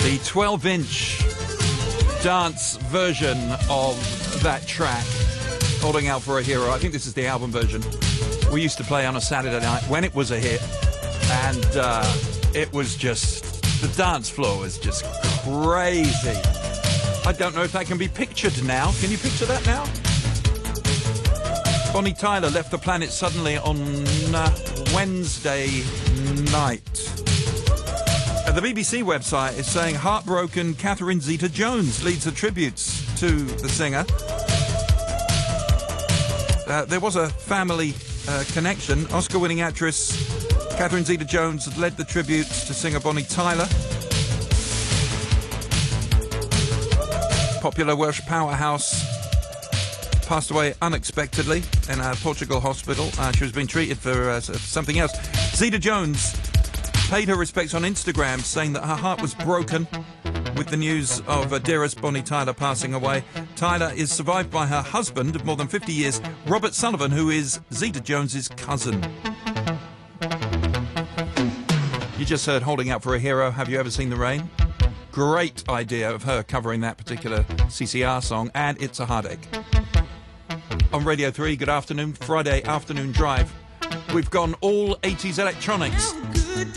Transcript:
The 12-inch dance version of that track, Holding Out for a Hero. I think this is the album version. We used to play on a Saturday night when it was a hit, and it was just, the dance floor was just crazy. I don't know if that can be pictured now. Can you picture that now? Bonnie Tyler left the planet suddenly on Wednesday night. The BBC website is saying heartbroken Catherine Zeta-Jones leads the tributes to the singer. There was a family connection. Oscar-winning actress Catherine Zeta-Jones led the tributes to singer Bonnie Tyler. Popular Welsh powerhouse passed away unexpectedly in a Portugal hospital. She was being treated for something else. Zeta-Jones paid her respects on Instagram, saying that her heart was broken with the news of dearest Bonnie Tyler passing away. Tyler is survived by her husband of more than 50 years, Robert Sullivan, who is Zeta-Jones's cousin. You just heard Holding Out for a Hero. Have you ever seen the rain? Great idea of her covering that particular CCR song, and It's a Heartache. On Radio 3, good afternoon, Friday afternoon drive. We've gone all 80s electronics.